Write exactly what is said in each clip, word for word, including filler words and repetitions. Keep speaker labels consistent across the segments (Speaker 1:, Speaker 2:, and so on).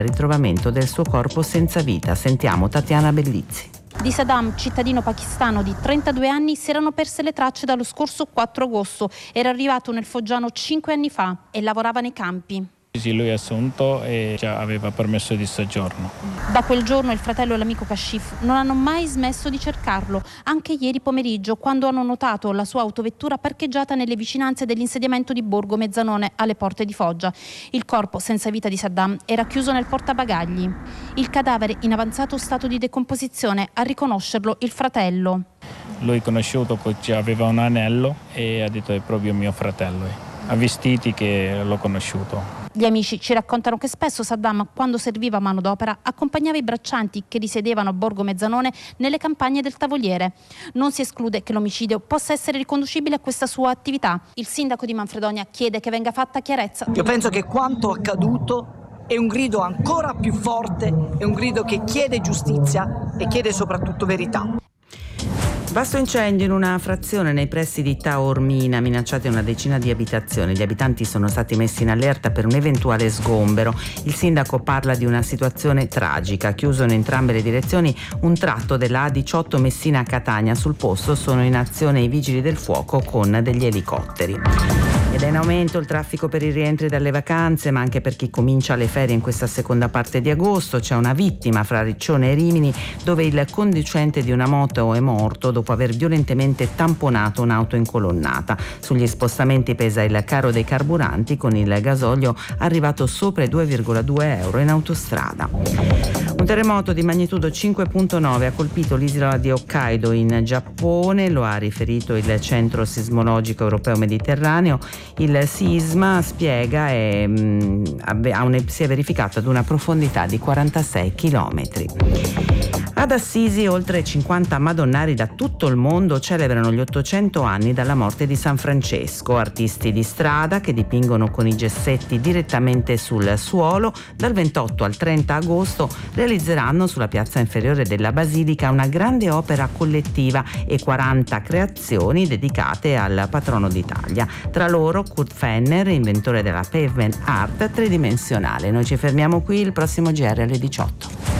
Speaker 1: ritrovamento del suo corpo senza vita. Sentiamo Tatiana Bellizzi.
Speaker 2: Di Saddam, cittadino pakistano di trentadue anni, si erano perse le tracce dallo scorso quattro agosto. Era arrivato nel Foggiano cinque anni fa e lavorava nei campi.
Speaker 3: Sì, lui è assunto e già aveva permesso di soggiorno.
Speaker 2: Da quel giorno il fratello e l'amico Kashif non hanno mai smesso di cercarlo, anche ieri pomeriggio, quando hanno notato la sua autovettura parcheggiata nelle vicinanze dell'insediamento di Borgo Mezzanone, alle porte di Foggia. Il corpo senza vita di Saddam era chiuso nel portabagagli. Il cadavere in avanzato stato di decomposizione, a riconoscerlo il fratello.
Speaker 3: Lui conosciuto perché aveva un anello e ha detto è proprio mio fratello. Ha vestiti che l'ho conosciuto.
Speaker 2: Gli amici ci raccontano che spesso Saddam, quando serviva manodopera, accompagnava i braccianti che risiedevano a Borgo Mezzanone nelle campagne del Tavoliere. Non si esclude che l'omicidio possa essere riconducibile a questa sua attività. Il sindaco di Manfredonia chiede che venga fatta chiarezza.
Speaker 4: Io penso che quanto accaduto è un grido ancora più forte, è un grido che chiede giustizia e chiede soprattutto verità.
Speaker 1: Vasto incendio in una frazione nei pressi di Taormina, minacciate una decina di abitazioni. Gli abitanti sono stati messi in allerta per un eventuale sgombero. Il sindaco parla di una situazione tragica. Chiuso in entrambe le direzioni un tratto della A diciotto Messina-Catania. Sul posto sono in azione i vigili del fuoco con degli elicotteri. Ed è in aumento il traffico per i rientri dalle vacanze, ma anche per chi comincia le ferie in questa seconda parte di agosto. C'è una vittima fra Riccione e Rimini, dove il conducente di una moto è morto dopo aver violentemente tamponato un'auto incolonnata. Sugli spostamenti pesa il caro dei carburanti, con il gasolio arrivato sopra i due virgola due euro in autostrada. Un terremoto di magnitudo cinque virgola nove ha colpito l'isola di Hokkaido in Giappone, lo ha riferito il Centro Sismologico Europeo Mediterraneo. Il sisma, spiega, è, mh, ha un, si è verificato ad una profondità di quarantasei chilometri. Ad Assisi oltre cinquanta madonnari da tutto il mondo celebrano gli ottocento anni dalla morte di San Francesco. Artisti di strada che dipingono con i gessetti direttamente sul suolo. Dal ventotto al trenta agosto realizzeranno sulla piazza inferiore della Basilica una grande opera collettiva e quaranta creazioni dedicate al patrono d'Italia. Tra loro Kurt Fenner, inventore della pavement art tridimensionale. Noi ci fermiamo qui, il prossimo G R alle diciotto.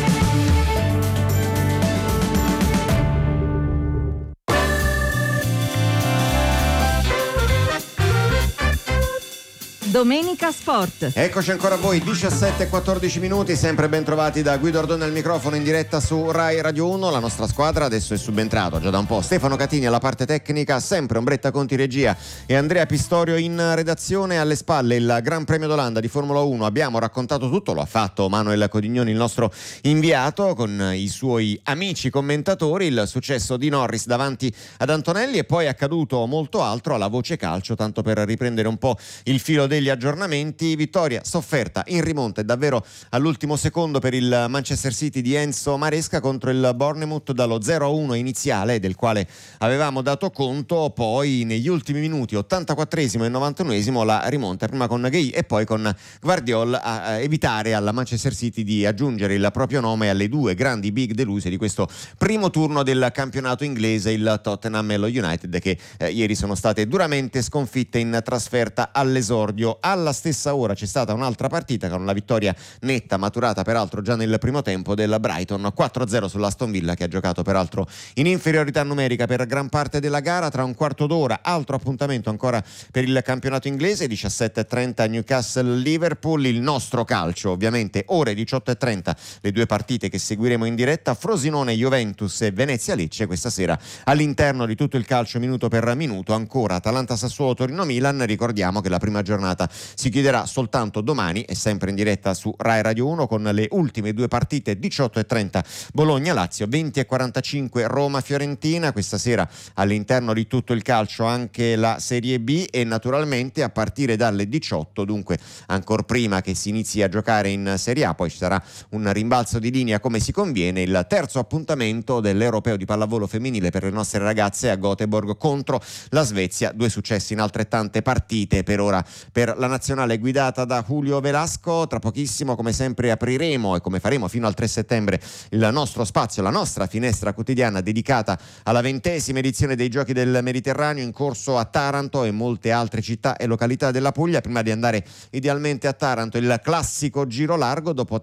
Speaker 5: Domenica Sport.
Speaker 6: Eccoci ancora a voi, diciassette e quattordici minuti, sempre ben trovati da Guido Ordone al microfono in diretta su Rai Radio uno. La nostra squadra adesso è subentrato già da un po' Stefano Catini alla parte tecnica, sempre Ombretta Conti regia e Andrea Pistorio in redazione. Alle spalle il Gran Premio d'Olanda di Formula uno, abbiamo raccontato tutto, lo ha fatto Manuel Codignoni, il nostro inviato, con i suoi amici commentatori, il successo di Norris davanti ad Antonelli, e poi è accaduto molto altro alla Voce Calcio, tanto per riprendere un po' il filo degli aggiornamenti. Vittoria sofferta in rimonta e davvero all'ultimo secondo per il Manchester City di Enzo Maresca contro il Bournemouth dallo zero a uno iniziale, del quale avevamo dato conto. Poi negli ultimi minuti, ottantaquattresimo e novantunesimo, la rimonta prima con Gay e poi con Guardiol a evitare alla Manchester City di aggiungere il proprio nome alle due grandi big deluse di questo primo turno del campionato inglese, il Tottenham e lo United, che eh, ieri sono state duramente sconfitte in trasferta all'esordio. Alla stessa ora c'è stata un'altra partita con la vittoria netta, maturata peraltro già nel primo tempo, del Brighton quattro a zero sull'Aston Villa, che ha giocato peraltro in inferiorità numerica per gran parte della gara. Tra un quarto d'ora altro appuntamento ancora per il campionato inglese, diciassette e trenta Newcastle-Liverpool. Il nostro calcio ovviamente ore diciotto e trenta, le due partite che seguiremo in diretta, Frosinone-Juventus e Venezia-Lecce. Questa sera all'interno di tutto il calcio minuto per minuto ancora Atalanta-Sassuolo-Torino-Milan. Ricordiamo che la prima giornata si chiuderà soltanto domani e sempre in diretta su Rai Radio uno con le ultime due partite, diciotto e trenta Bologna-Lazio, venti e quarantacinque Roma-Fiorentina. Questa sera all'interno di tutto il calcio anche la Serie B e naturalmente a partire dalle diciotto, dunque ancor prima che si inizi a giocare in Serie A, poi ci sarà un rimbalzo di linea come si conviene, il terzo appuntamento dell'Europeo di pallavolo femminile per le nostre ragazze a Göteborg contro la Svezia. Due successi in altrettante partite per ora per la nazionale guidata da Julio Velasco. Tra pochissimo, come sempre, apriremo e come faremo fino al tre settembre il nostro spazio, la nostra finestra quotidiana dedicata alla ventesima edizione dei Giochi del Mediterraneo in corso a Taranto e molte altre città e località della Puglia. Prima di andare idealmente a Taranto, il classico giro largo. Dopo